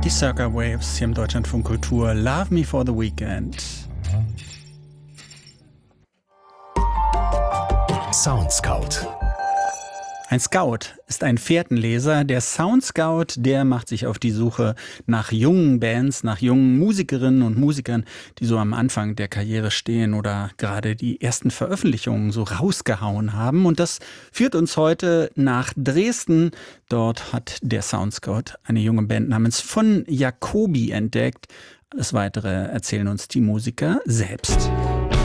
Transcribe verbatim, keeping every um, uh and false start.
Die Circa Waves hier im Deutschlandfunk Kultur. Love Me for the Weekend. Sound Scout. Ein Scout ist ein Fährtenleser. Der Sound Scout, der macht sich auf die Suche nach jungen Bands, nach jungen Musikerinnen und Musikern, die so am Anfang der Karriere stehen oder gerade die ersten Veröffentlichungen so rausgehauen haben. Und das führt uns heute nach Dresden. Dort hat der Sound Scout eine junge Band namens Von Jacobi entdeckt. Alles Weitere erzählen uns die Musiker selbst.